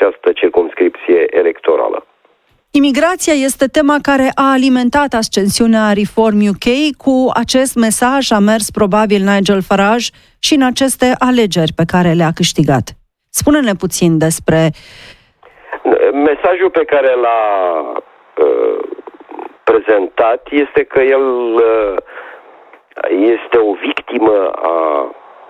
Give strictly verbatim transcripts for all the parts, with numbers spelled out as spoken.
această circumscripție electorală. Imigrația este tema care a alimentat ascensiunea Reform U K. Cu acest mesaj a mers probabil Nigel Farage și în aceste alegeri pe care le-a câștigat. Spune-ne puțin despre... Mesajul pe care l-a uh, prezentat este că el uh, este o victimă a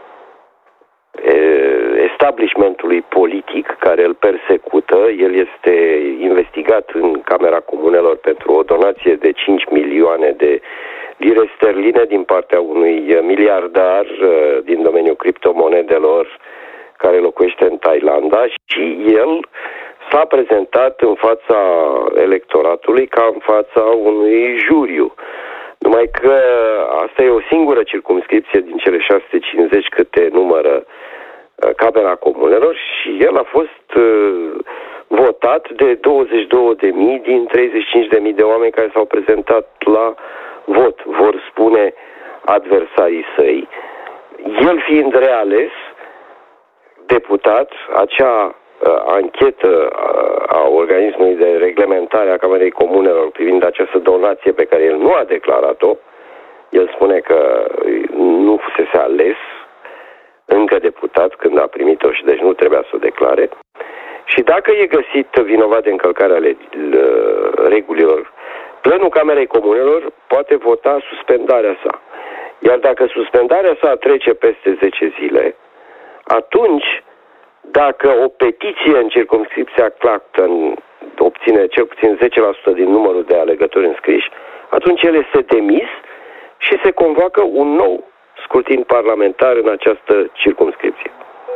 establishmentului politic care îl persecută. El este investigat în Camera Comunelor pentru o donație de cinci milioane de lire sterline din partea unui miliardar din domeniul criptomonedelor care locuiește în Thailanda, și el s-a prezentat în fața electoratului ca în fața unui juriu. Numai că asta e o singură circumscripție din cele șase sute cincizeci câte numără Camera Comunelor și el a fost uh, votat de douăzeci și două de mii din treizeci și cinci de mii de oameni care s-au prezentat la vot, vor spune adversarii săi. El fiind reales deputat, acea uh, anchetă uh, a organismului de reglementare a Camerei Comunelor privind această donație pe care el nu a declarat-o, el spune că nu fusese ales încă deputat când a primit-o și deci nu trebuia să o declare. Și dacă e găsit vinovat de încălcarea regulilor, plenul Camerei Comunelor poate vota suspendarea sa. Iar dacă suspendarea sa trece peste zece zile, atunci, dacă o petiție în circumscripția Clacton obține cel puțin zece la sută din numărul de alegători înscriși, atunci el este demis și se convoacă un nou scrutin parlamentar în această circumscripție.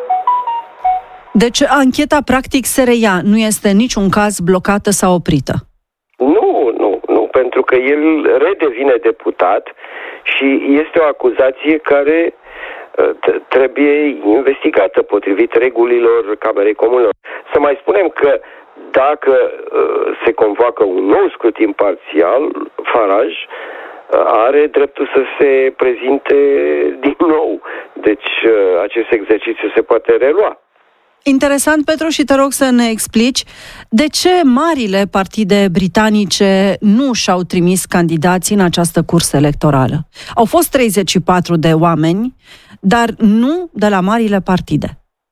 Deci ancheta practic se reia, nu este niciun caz blocată sau oprită? Nu, nu, nu, pentru că el redevine deputat și este o acuzație care trebuie investigată potrivit regulilor Camerei Comunelor. Să mai spunem că dacă se convoacă un nou scrutin parțial, Farage are dreptul să se prezinte din nou. Deci acest exercițiu se poate relua. Interesant, Petru, și te rog să ne explici de ce marile partide britanice nu și-au trimis candidații în această cursă electorală. Au fost treizeci și patru de oameni, dar nu de la marile partide.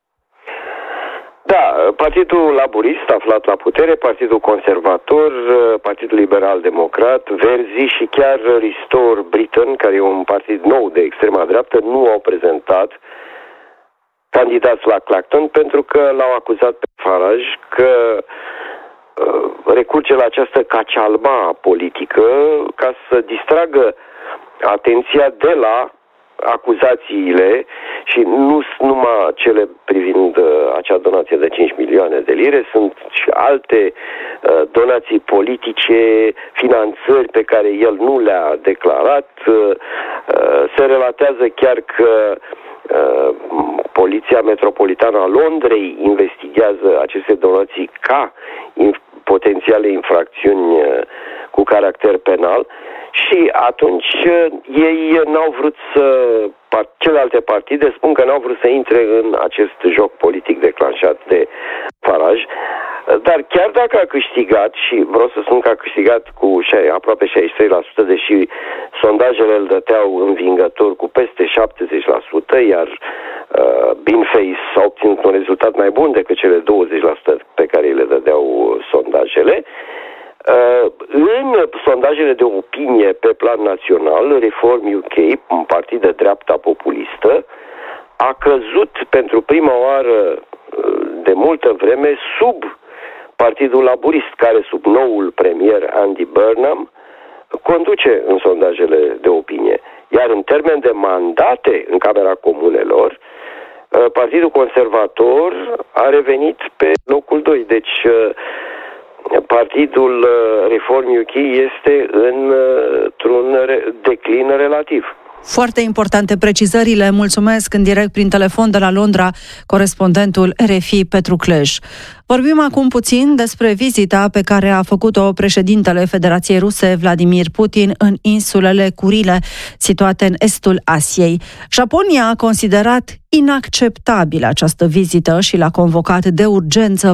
Da, Partidul Laburist aflat la putere, Partidul Conservator, Partidul Liberal-Democrat, Verzi și chiar Restore Britain, care e un partid nou de extrema dreaptă, nu au prezentat candidați la Clacton pentru că l-au acuzat pe Farage că uh, recurge la această cacealma politică ca să distragă atenția de la acuzațiile, și nu sunt numai cele privind uh, acea donație de cinci milioane de lire, sunt și alte uh, donații politice, finanțări pe care el nu le-a declarat. Uh, uh, se relatează chiar că uh, Poliția Metropolitană a Londrei investigează aceste donații ca in, potențiale infracțiuni uh, cu caracter penal. Și atunci ei n-au vrut să, celelalte partide spun că n-au vrut să intre în acest joc politic declanșat de Farage. Dar chiar dacă a câștigat, și vreau să spun că a câștigat cu aproape șaizeci și trei la sută, deși sondajele îl dăteau învingător cu peste șaptezeci la sută, iar uh, Beanface a obținut un rezultat mai bun decât cele douăzeci la sută pe care îi le dădeau sondajele. Uh, în sondajele de opinie pe plan național, Reform U K, un partid de dreapta populistă, a căzut pentru prima oară de multă vreme sub Partidul Laburist, care sub noul premier Andy Burnham conduce în sondajele de opinie. Iar în termen de mandate în Camera Comunelor, Partidul Conservator a revenit pe locul doi. Deci Partidul Reform U K este într-un declin relativ. Foarte importante precizările. Mulțumesc în direct prin telefon de la Londra corespondentul R F I Petru Clej. Vorbim acum puțin despre vizita pe care a făcut-o președintele Federației Ruse Vladimir Putin în insulele Curile, situate în estul Asiei. Japonia a considerat inacceptabilă această vizită și l-a convocat de urgență